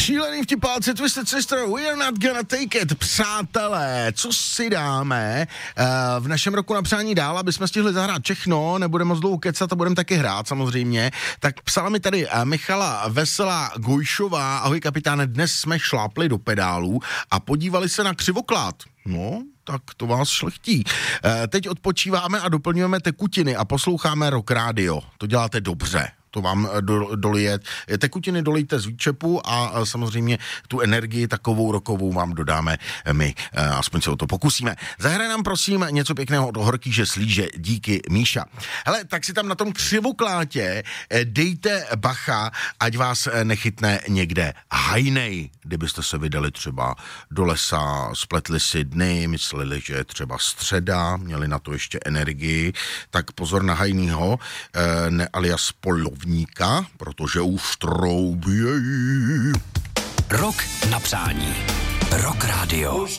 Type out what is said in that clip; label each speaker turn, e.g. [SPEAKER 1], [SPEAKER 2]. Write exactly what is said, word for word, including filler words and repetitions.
[SPEAKER 1] Šílený vtipálci, Twisted Sister, we're not gonna take it. Přátelé, co si dáme uh, v našem roku na přání dál, aby jsme stihli zahrát všechno, nebudeme moc dlouho kecat a budeme taky hrát samozřejmě. Tak psala mi tady uh, Michala Veselá Gojšová, ahoj kapitáne, dnes jsme šlápli do pedálů a podívali se na křivoklát. No, tak to vás šlechtí. E, teď odpočíváme a doplňujeme tekutiny a posloucháme Rock Radio. To děláte dobře. To vám do, dolije. Tekutiny dolejte z výčepu a, a samozřejmě tu energii takovou rokovou vám dodáme my. E, aspoň se o to pokusíme. Zahraj nám prosím něco pěkného od Horkýže Slíže. Díky, Míša. Hele, tak si tam na tom křivoklátě e, dejte bacha, ať vás e, nechytne někde hajnej. Kdybyste se vydali třeba do lesa, spletli si dny, mysleli, že je třeba středa, měli na to ještě energii, tak pozor na hajnýho, e, ne alias polovníka, protože už troubějí.
[SPEAKER 2] Rok na přání. Rock Radio.